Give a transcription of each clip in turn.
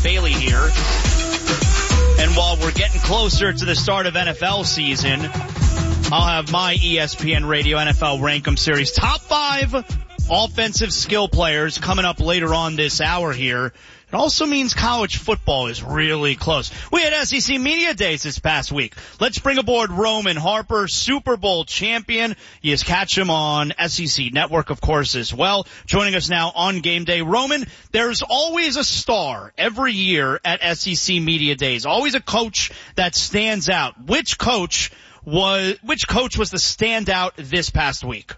Bailey here. And while we're getting closer to the start of NFL season, I'll have my ESPN Radio NFL Rankem Series top 5 offensive skill players coming up later on this hour here. It also means college football is really close. We had SEC Media Days this past week. Let's bring aboard Roman Harper, Super Bowl champion. You just catch him on SEC Network, of course, as well. Joining us now on Game Day. Roman, there's always a star every year at SEC Media Days. Always a coach that stands out. Which coach was the standout this past week?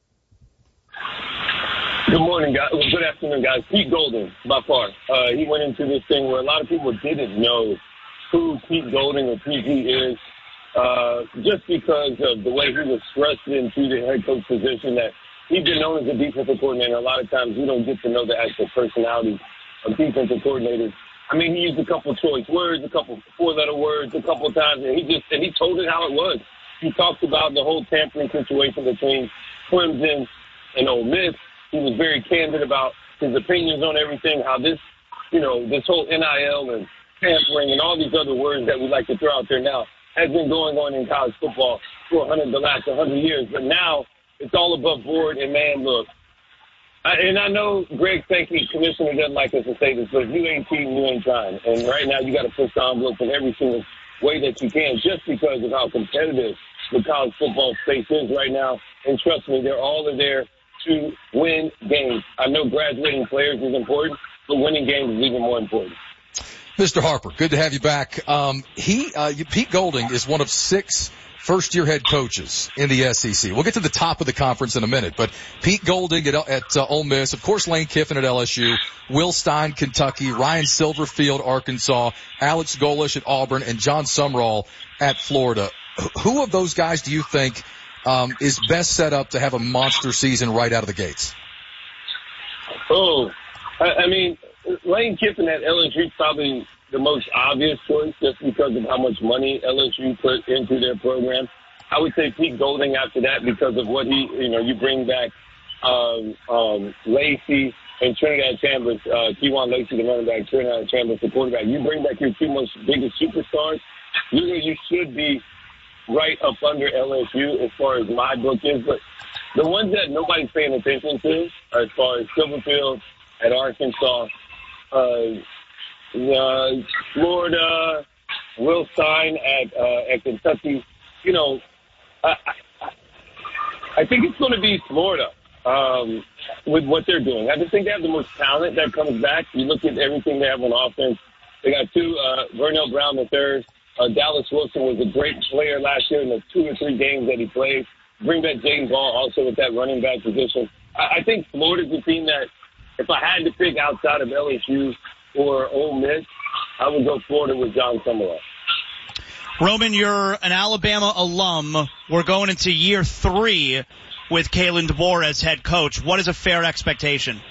Good morning, guys. Well, good afternoon, guys. Pete Golding, by far. He went into this thing where a lot of people didn't know who Pete Golding or PG is, just because of the way he was thrust into the head coach position. That he's been known as a defensive coordinator. A lot of times we don't get to know the actual personality of defensive coordinators. I mean, he used a couple choice words, a couple four-letter words, a couple times, and he told it how it was. He talked about the whole tampering situation between Clemson and Ole Miss. He was very candid about his opinions on everything, how this whole NIL and tampering and all these other words that we like to throw out there now has been going on in college football for the last 100 years. But now it's all above board, and, man, look, and I know Greg Sankey, commissioner, doesn't like us to say this, but if you ain't cheating, you ain't trying. And right now you got to push the envelope in every single way that you can just because of how competitive the college football space is right now. And trust me, they're all there to win games. I know graduating players is important, but winning games is even more important. Mr. Harper, good to have you back. Pete Golding is one of 6 first-year head coaches in the SEC. We'll get to the top of the conference in a minute, but Pete Golding at Ole Miss, of course Lane Kiffin at LSU, Will Stein, Kentucky, Ryan Silverfield, Arkansas, Alex Golesh at Auburn, and John Sumrall at Florida. Who of those guys do you think is best set up to have a monster season right out of the gates? I mean, Lane Kiffin at LSU is probably the most obvious choice just because of how much money LSU put into their program. I would say Pete Golding after that because of what you bring back Lacey and Trinidad Chambers, Kejuan Lacey, the running back, Trinidad Chambers, the quarterback. You bring back your 2 most biggest superstars, you should be right up under LSU as far as my book is. But the ones that nobody's paying attention to, as far as Silverfield at Arkansas, Florida, Will Stein at Kentucky, I think it's going to be Florida with what they're doing. I just think they have the most talent that comes back. You look at everything they have on offense. They got 2, Vernell Brown III. Dallas Wilson was a great player last year in the 2 or 3 games that he played. Bring back Jaden Ball also with that running back position. I think Florida's a team that, if I had to pick outside of LSU or Ole Miss, I would go Florida with John Sumrall. Roman, you're an Alabama alum. We're going into year 3 with Kalen DeBoer as head coach. What is a fair expectation?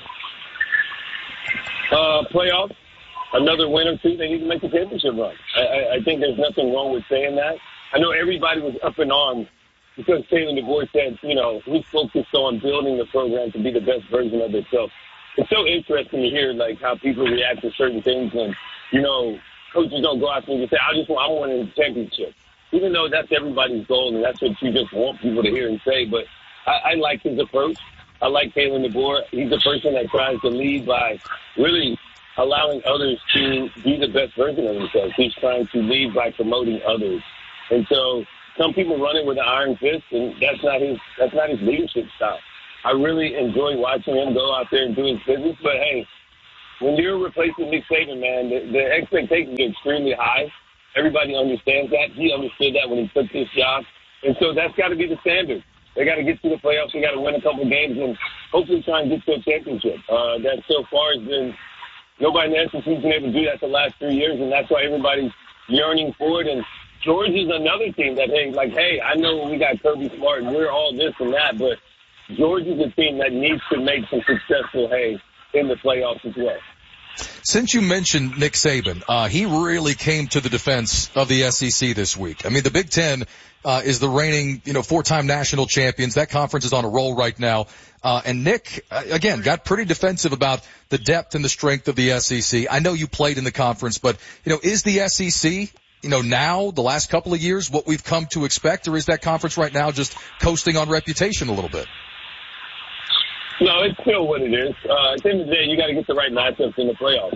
Playoffs. Another win or 2, they need to make a championship run. I think there's nothing wrong with saying that. I know everybody was up in arms because Kalen DeBoer said, he's focused on building the program to be the best version of itself. It's so interesting to hear, how people react to certain things when, coaches don't go out and say, I want a championship. Even though that's everybody's goal and that's what you just want people to hear and say. But I like his approach. I like Kalen DeBoer. He's a person that tries to lead by really allowing others to be the best version of themselves. He's trying to lead by promoting others. And so some people run it with an iron fist, and that's not his leadership style. I really enjoy watching him go out there and do his business. But, hey, when you're replacing Nick Saban, man, the expectations are extremely high. Everybody understands that. He understood that when he took this job. And so that's got to be the standard. They got to get to the playoffs. They got to win a couple games and hopefully try and get to a championship. That so far has been – nobody in the SEC has been able to do that the last 3 years, and that's why everybody's yearning for it. And Georgia's another team that, hey, I know we got Kirby Smart and we're all this and that, but Georgia's a team that needs to make some successful hay in the playoffs as well. Since you mentioned Nick Saban, he really came to the defense of the SEC this week. I mean, the Big Ten is the reigning, 4-time national champions. That conference is on a roll right now. And Nick, again, got pretty defensive about the depth and the strength of the SEC. I know you played in the conference, but, is the SEC, now, the last couple of years, what we've come to expect, or is that conference right now just coasting on reputation a little bit? No, it's still what it is. At the end of the day, you got to get the right matchups in the playoffs.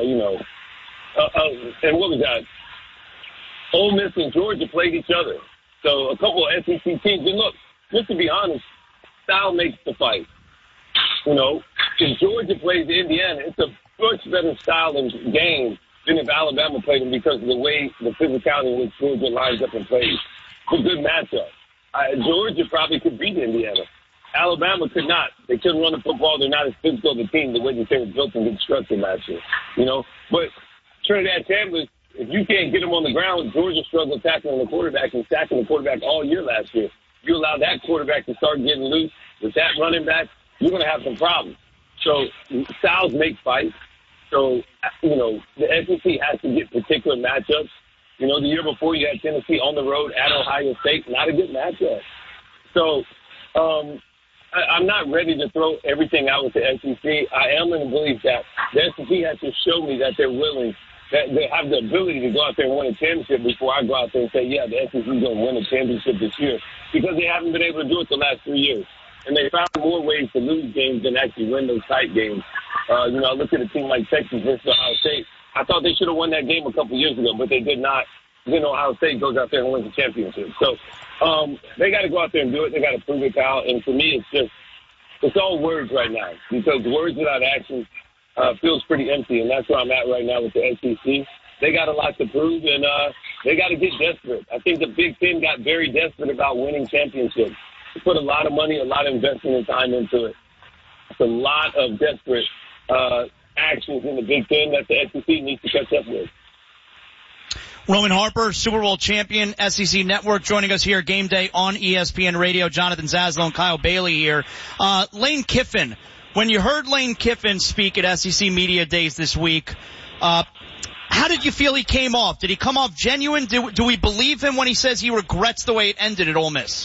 And what was that? Ole Miss and Georgia played each other. So a couple of SEC teams. And look, just to be honest, style makes the fight. If Georgia plays Indiana, it's a much better style and game than if Alabama played them because of the way, the physicality in which Georgia lines up and plays. It's a good matchup. Georgia probably could beat Indiana. Alabama could not. They couldn't run the football. They're not as physical of a team the way that they were built and constructed last year. But Trinidad Chambliss, if you can't get them on the ground, Georgia struggled tackling the quarterback and sacking the quarterback all year last year. You allow that quarterback to start getting loose with that running back, you're going to have some problems. So styles make fights. So, the SEC has to get particular matchups. The year before you had Tennessee on the road at Ohio State, not a good matchup. So, I'm not ready to throw everything out with the SEC. I am in the belief that the SEC has to show me that they're willing, that they have the ability to go out there and win a championship before I go out there and say, yeah, the SEC is going to win a championship this year, because they haven't been able to do it the last 3 years. And they found more ways to lose games than actually win those tight games. I look at a team like Texas versus Ohio State. I thought they should have won that game a couple years ago, but they did not. Ohio State goes out there and wins the championship. So they got to go out there and do it. They got to prove it, Kyle. And for me, it's all words right now, because words without action feels pretty empty, and that's where I'm at right now with the SEC. They got a lot to prove, and they got to get desperate. I think the Big Ten got very desperate about winning championships. They put a lot of money, a lot of investment and time into it. It's a lot of desperate actions in the Big Ten that the SEC needs to catch up with. Roman Harper, Super Bowl champion, SEC Network, joining us here game day on ESPN Radio. Jonathan Zaslow and Kyle Bailey here. Lane Kiffin, when you heard Lane Kiffin speak at SEC Media Days this week, how did you feel he came off? Did he come off genuine? Do we believe him when he says he regrets the way it ended at Ole Miss?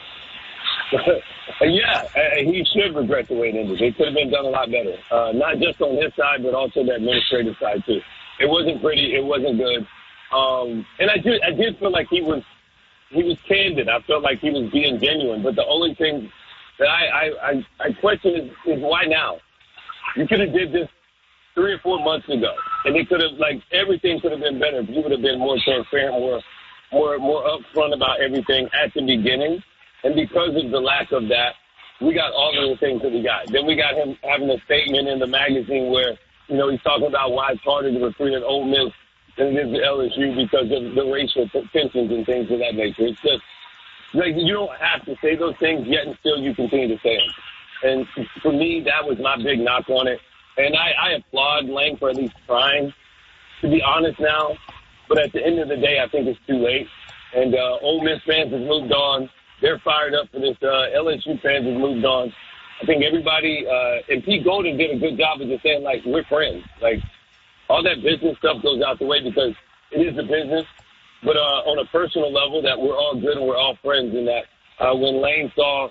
Yeah, he should regret the way it ended. It could have been done a lot better. Not just on his side, but also the administrative side too. It wasn't pretty. It wasn't good. And I did feel like he was candid. I felt like he was being genuine. But the only thing that I question is why now? You could have did this 3 or 4 months ago, and it could have, everything could have been better if you would have been more transparent, more upfront about everything at the beginning. And because of the lack of that, we got all of the things that we got. Then we got him having a statement in the magazine where, he's talking about why it's harder to recruit at Ole Miss than it is at LSU because of the racial tensions and things of that nature. It's just, you don't have to say those things, yet and still you continue to say them. And for me, that was my big knock on it. And I applaud Lane for at least trying to be honest now. But at the end of the day, I think it's too late. And Ole Miss fans have moved on. They're fired up for this. LSU fans have moved on. I think everybody, and Pete Golden did a good job of just saying, we're friends. All that business stuff goes out the way because it is a business. But on a personal level, that we're all good and we're all friends. And that when Lane saw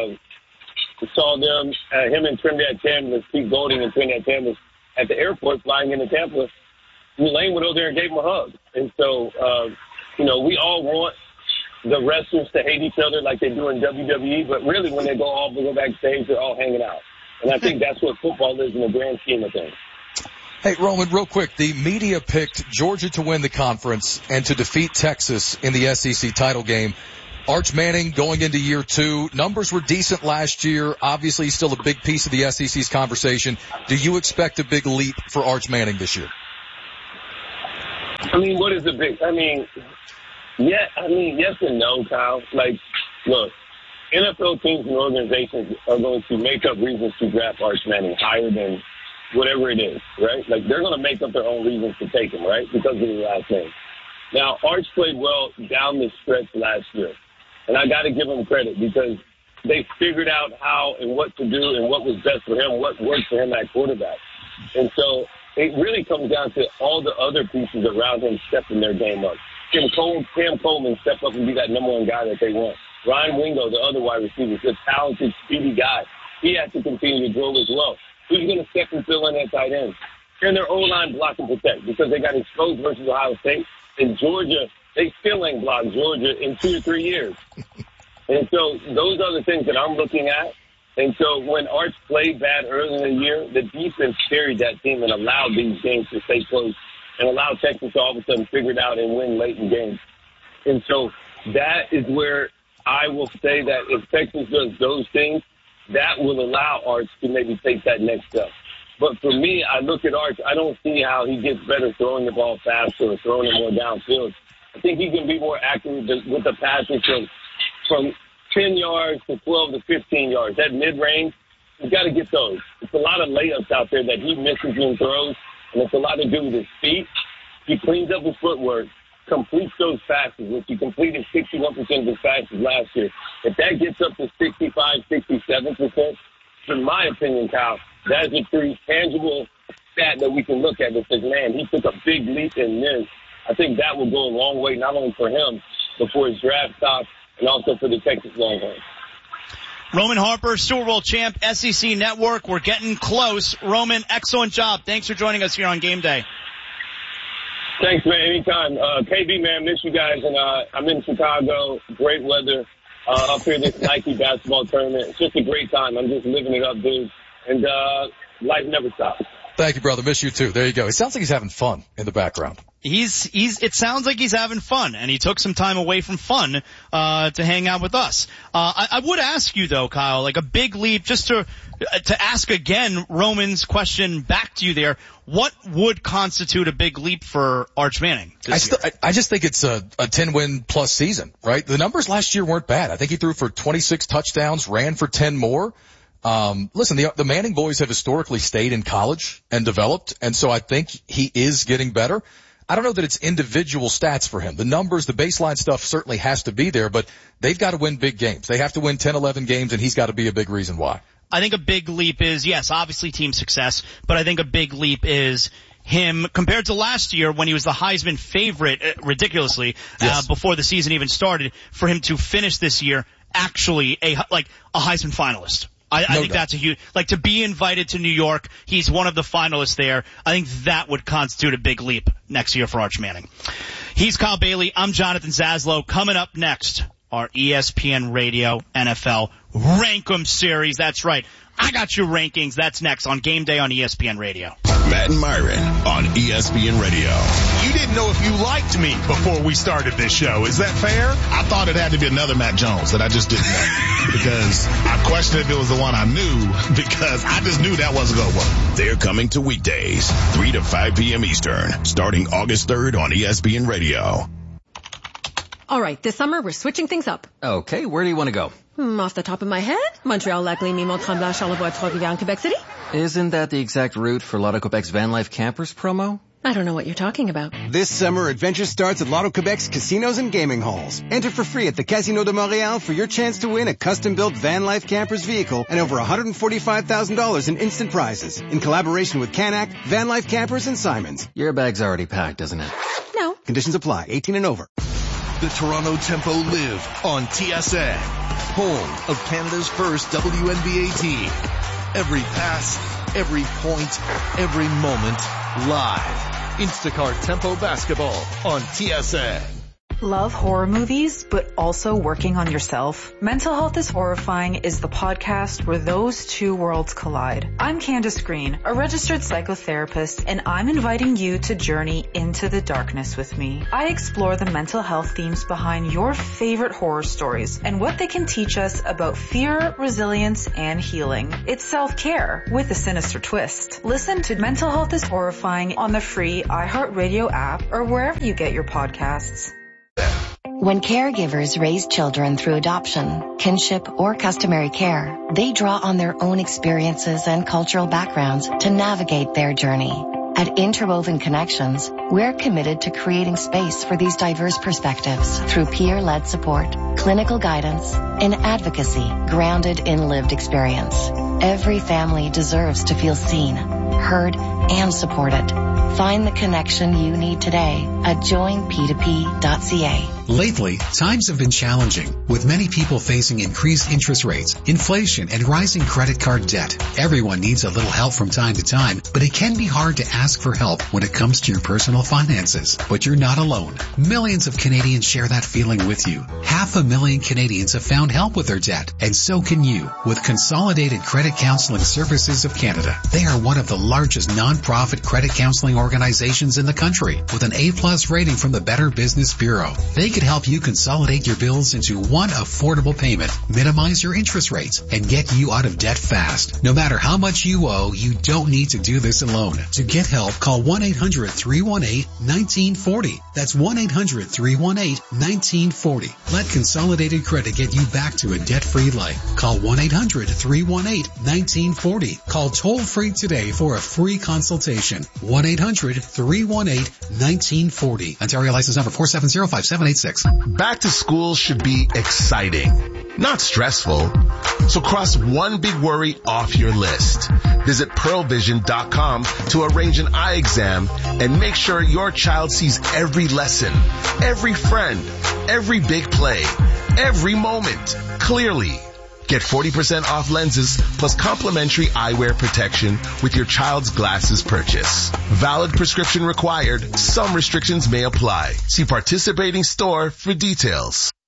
them, him and Trinidad Chambliss, Pete Golding and Trinidad Chambliss at the airport flying into Tampa, Lane went over there and gave him a hug. And so, we all want the wrestlers to hate each other like they do in WWE, but really when they go backstage, they're all hanging out. And I think that's what football is in the grand scheme of things. Hey, Roman, real quick, the media picked Georgia to win the conference and to defeat Texas in the SEC title game. Arch Manning going into year 2. Numbers were decent last year. Obviously, he's still a big piece of the SEC's conversation. Do you expect a big leap for Arch Manning this year? What is a big, yes and no, Kyle. Look, NFL teams and organizations are going to make up reasons to draft Arch Manning higher than whatever it is, right? They're going to make up their own reasons to take him, right? Because of his last name. Now, Arch played well down the stretch last year. And I got to give him credit because they figured out how and what to do and what was best for him, what worked for him at quarterback. And so it really comes down to all the other pieces around him stepping their game up. Cam Coleman step up and be that number one guy that they want. Ryan Wingo, the other wide receiver, is a talented, speedy guy. He has to continue to grow as well. Who's going to step and fill in at tight end? And their O-line block and protect because they got exposed versus Ohio State. In Georgia, they still ain't blocked Georgia in 2 or 3 years. And so those are the things that I'm looking at. And so when Arch played bad early in the year, the defense carried that team and allowed these games to stay close and allowed Texas to all of a sudden figure it out and win late in games. And so that is where I will say that if Texas does those things, that will allow Arch to maybe take that next step. But for me, I look at Arch, I don't see how he gets better throwing the ball faster or throwing it more downfield. I think he can be more accurate with the passes from 10 yards to 12 to 15 yards. That mid-range, he's got to get those. It's a lot of layups out there that he misses and throws, and it's a lot to do with his feet. He cleans up his footwork, completes those passes, which he completed 61% of his passes last year. If that gets up to 65, 67%, in my opinion, Kyle, that is a pretty tangible stat that we can look at that says, man, he took a big leap in this. I think that will go a long way, not only for him, but for his draft stock and also for the Texas Longhorns. Roman Harper, Super Bowl champ, SEC Network. We're getting close. Roman, excellent job. Thanks for joining us here on Game Day. Thanks, man. Anytime. KB, man, miss you guys. And I'm in Chicago. Great weather up here this Nike basketball tournament. It's just a great time. I'm just living it up, dude. And life never stops. Thank you, brother. Miss you too. There you go. It sounds like he's having fun in the background. It sounds like he's having fun, and he took some time away from fun, to hang out with us. I would ask you though, Kyle, like a big leap, just to ask again Roman's question back to you there. What would constitute a big leap for Arch Manning this year? I just think it's a 10-win plus season, right? The numbers last year weren't bad. I think he threw for 26 touchdowns, ran for 10 more. Listen, the Manning boys have historically stayed in college and developed, and so I think he is getting better. I don't know that it's individual stats for him. The numbers, the baseline stuff certainly has to be there, but they've got to win big games. They have to win 10, 11 games, and he's got to be a big reason why. I think a big leap is, yes, obviously team success, but I think a big leap is him compared to last year when he was the Heisman favorite, ridiculously, yes, before the season even started, for him to finish this year actually a Heisman finalist. I think that's a huge, to be invited to New York, he's one of the finalists there. I think that would constitute a big leap next year for Arch Manning. He's Kyle Bailey. I'm Jonathan Zaslow. Coming up next, our ESPN Radio NFL Rankum series. That's right. I got your rankings. That's next on Game Day on ESPN Radio. Matt and Myron on ESPN Radio. You didn't know if you liked me before we started this show. Is that fair? I thought it had to be another Matt Jones that I just didn't know. Because I questioned if it was the one I knew, because I just knew that wasn't going to work. They're coming to weekdays, 3 to 5 p.m. Eastern, starting August 3rd on ESPN Radio. All right, this summer we're switching things up. Okay, where do you want to go? Off the top of my head, Montreal, Lac-Lémy, Mont-Tremblant, Charlevoix, Trois-Rivières, Quebec City. Isn't that the exact route for Lotto Quebec's Van Life Campers promo? I don't know what you're talking about. This summer, adventure starts at Lotto Quebec's casinos and gaming halls. Enter for free at the Casino de Montréal for your chance to win a custom-built Van Life Campers vehicle and over $145,000 in instant prizes. In collaboration with Canac, Van Life Campers, and Simons. Your bag's already packed, isn't it? No. Conditions apply. 18 and over. The Toronto Tempo live on TSN, home of Canada's first WNBA team. Every pass, every point, every moment, live. Instacart Tempo Basketball on TSN. Love horror movies, but also working on yourself? Mental Health is Horrifying is the podcast where those two worlds collide. I'm Candace Green, a registered psychotherapist, and I'm inviting you to journey into the darkness with me. I explore the mental health themes behind your favorite horror stories and what they can teach us about fear, resilience, and healing. It's self-care with a sinister twist. Listen to Mental Health is Horrifying on the free iHeartRadio app or wherever you get your podcasts. When caregivers raise children through adoption, kinship, or customary care, they draw on their own experiences and cultural backgrounds to navigate their journey. At Interwoven Connections, we're committed to creating space for these diverse perspectives through peer-led support, clinical guidance, and advocacy grounded in lived experience. Every family deserves to feel seen, heard, and support it. Find the connection you need today at joinp2p.ca. Lately, times have been challenging, with many people facing increased interest rates, inflation, and rising credit card debt. Everyone needs a little help from time to time, but it can be hard to ask for help when it comes to your personal finances. But you're not alone. Millions of Canadians share that feeling with you. 500,000 Canadians have found help with their debt, and so can you with Consolidated Credit Counseling Services of Canada. They are one of the largest non-profit credit counseling organizations in the country, with an A+ rating from the Better Business Bureau. They can help you consolidate your bills into one affordable payment, minimize your interest rates, and get you out of debt fast. No matter how much you owe, you don't need to do this alone. To get help, call 1-800-318-1940. That's 1-800-318-1940. Let Consolidated Credit get you back to a debt-free life. Call 1-800-318-1940. Call toll-free today for a free consultation. 1-800-318-1940. Ontario license number 4705786. Back to school should be exciting, not stressful. So cross one big worry off your list. Visit pearlvision.com to arrange an eye exam and make sure your child sees every lesson, every friend, every big play, every moment clearly. Get 40% off lenses plus complimentary eyewear protection with your child's glasses purchase. Valid prescription required. Some restrictions may apply. See participating store for details.